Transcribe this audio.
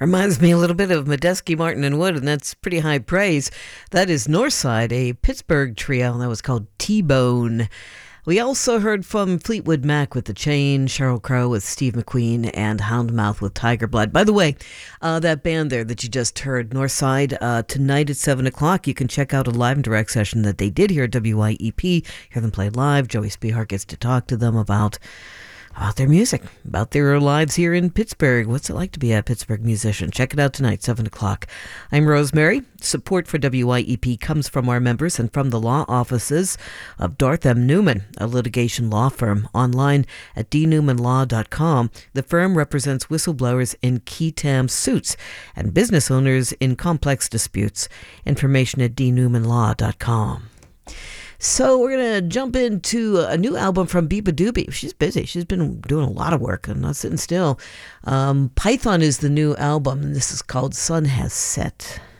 Reminds me a little bit of Medeski, Martin, and Wood, and that's pretty high praise. That is Northside, a Pittsburgh trio that was called T-Bone. We also heard from Fleetwood Mac with The Chain, Sheryl Crow with Steve McQueen, and Houndmouth with Tiger Blood. By the way, that band there that you just heard, Northside, tonight at 7 o'clock, you can check out a live and direct session that they did here at WYEP. Hear them play live. Joey Spihart gets to talk to them about their music, about their lives here in Pittsburgh. What's it like to be a Pittsburgh musician? Check it out tonight, 7 o'clock. I'm Rosemary. Support for WYEP comes from our members and from the law offices of Darth M. Newman, a litigation law firm. Online at dnewmanlaw.com. The firm represents whistleblowers in key TAM suits and business owners in complex disputes. Information at dnewmanlaw.com. So we're going to jump into a new album from Biba Doobie. She's busy. She's been doing a lot of work and not sitting still. Python is the new album, and this is called Sun Has Set.